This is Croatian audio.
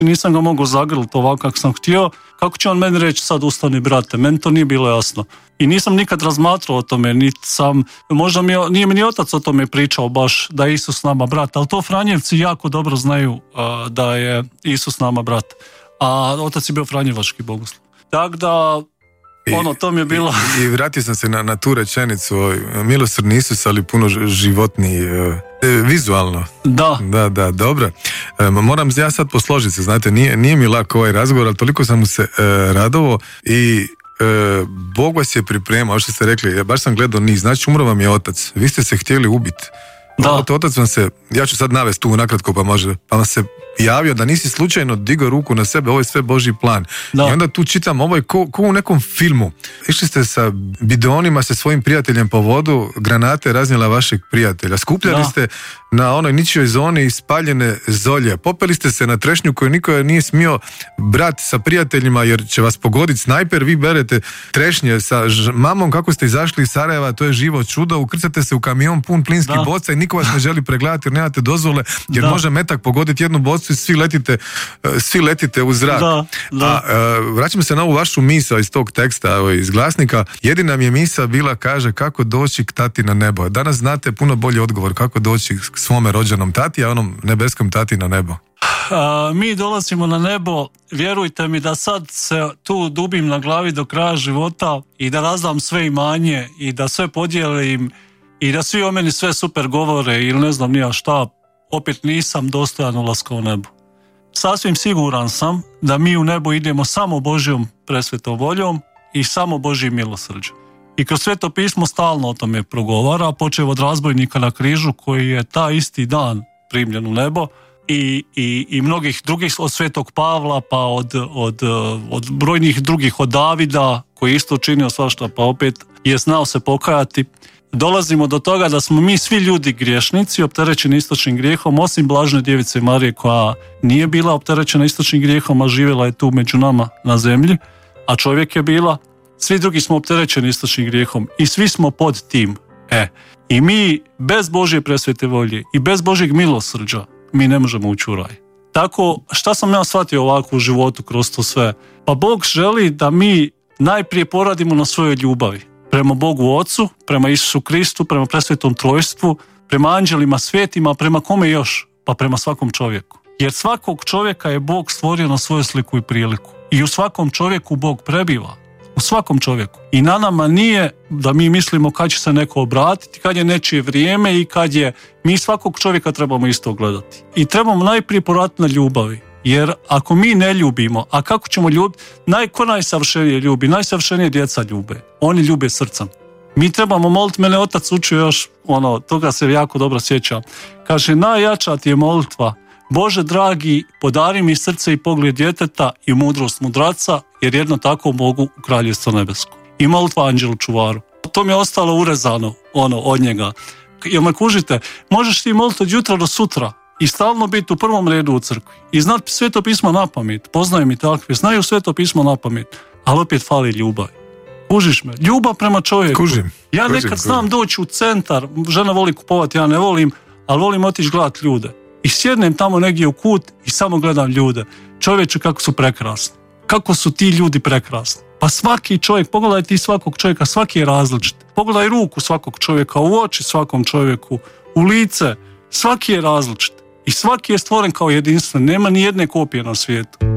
Nisam ga mogao zagrliti ovako kako sam htio. Kako će on meni reći sad ustani brate? Meni to nije bilo jasno. I nisam nikad razmatrao o tome, niti sam, možda nije mi ni otac o tome pričao baš da je Isus nama brat, ali to Franjevci jako dobro znaju da je Isus nama brat. A otac je bio franjevački bogoslov. Tako da, to mi je bilo... I vratio sam se na tu rečenicu, milosrdni Isus, ali puno životniji, vizualno. Da, dobro. Moram ja sad posložiti se, znate, nije mi lako ovaj razgovor, ali toliko sam mu se radovao i Bog vas je pripremao, što ste rekli, baš sam gledao niz, znači umro vam je otac, vi ste se htjeli ubiti. Otac vam se, ja ću sad navesti tu nakratko pa vam se javio da nisi slučajno digao ruku na sebe, ovo je sve Božji plan. Da. I onda tu čitam, ovo je ko u nekom filmu. Išli ste sa bidonima sa svojim prijateljem po vodu, granate raznijela vašeg prijatelja. Skupljali ste na onoj ničijoj zoni ispaljene zolje. Popeli ste se na trešnju koju niko nije smio brat sa prijateljima jer će vas pogoditi snajper, vi berete trešnje sa mamom kako ste izašli iz Sarajeva, to je živo čudo, ukrcate se u kamion pun plinskih boca i niko vas ne želi pregledati jer nemate dozvole jer može metak pogoditi jednu bocu i svi letite u zrak. Vraćam se na ovu vašu misao iz tog teksta, iz glasnika. Jedina mi je misao bila, kaže, kako doći k tati na nebo. Danas znate puno bolji odgovor kako doći k svome rođenom tati, a onom nebeskom tati na nebo. Mi dolazimo na nebo, vjerujte mi da sad se tu dubim na glavi do kraja života i da razdam sve imanje i da sve podijelim i da svi o meni sve super govore ili ne znam nija šta, opet nisam dostojan ulaska u nebo. Sasvim siguran sam da mi u nebo idemo samo Božjom presvetom voljom i samo Božjim milosrđem. I kroz Sveto pismo stalno o tome progovara, počev od razbojnika na križu koji je taj isti dan primljen u nebo i mnogih drugih, od Svetog Pavla pa od brojnih drugih, od Davida koji isto činio svašta pa opet je znao se pokajati. Dolazimo do toga da smo mi svi ljudi griješnici, opterećeni istočnim grijehom, osim Blažene Djevice Marije koja nije bila opterećena istočnim grijehom, a živjela je tu među nama na zemlji, a čovjek je bila. Svi drugi smo opterećeni istočnim grijehom i svi smo pod tim. I mi bez Božje presvete volje i bez Božjeg milosrđa mi ne možemo ući u raj. Tako, šta sam ja shvatio ovako u životu kroz to sve? Pa Bog želi da mi najprije poradimo na svojoj ljubavi. Prema Bogu Ocu, prema Isusu Kristu, prema presvetom trojstvu, prema anđelima svetima, prema kome još? Pa prema svakom čovjeku. Jer svakog čovjeka je Bog stvorio na svoju sliku i priliku. I u svakom čovjeku Bog prebiva. U svakom čovjeku. I na nama nije da mi mislimo kad će se neko obratiti, kad je nečije vrijeme i kad je... Mi svakog čovjeka trebamo isto gledati. I trebamo najprije poraditi na ljubavi. Jer ako mi ne ljubimo, a kako ćemo ljubiti? Ko najsavršenije ljubi? Najsavršenije djeca ljube. Oni ljube srcem. Mi trebamo moliti, mene otac učio još, toga se jako dobro sjećam. Kaže, najjača ti je molitva, Bože dragi, podari mi srce i pogled djeteta i mudrost mudraca, jer jedno tako mogu u kraljevstvo nebesko. I molitva anđelu čuvaru. To mi je ostalo urezano, od njega. Jel me kužite? Možeš ti moliti od jutra do sutra i stalno biti u prvom redu u crkvi. I znati Sveto pismo na pamet. Poznaju mi takve, znaju Sveto pismo na pamet. Ali opet fali ljubav. Kužiš me? Ljubav prema čovjeku. Ja nekad znam doći u centar, žena voli kupovati, ja ne volim, ali volim otići gledati ljude. I sjednem tamo negdje u kut i samo gledam ljude. Čovječe, kako su prekrasni. Kako su ti ljudi prekrasni. Pa svaki čovjek, pogledaj ti svakog čovjeka, svaki je različit. Pogledaj ruku svakog čovjeka, u oči svakom čovjeku, u lice. Svaki je različit. I svaki je stvoren kao jedinstven. Nema ni jedne kopije na svijetu.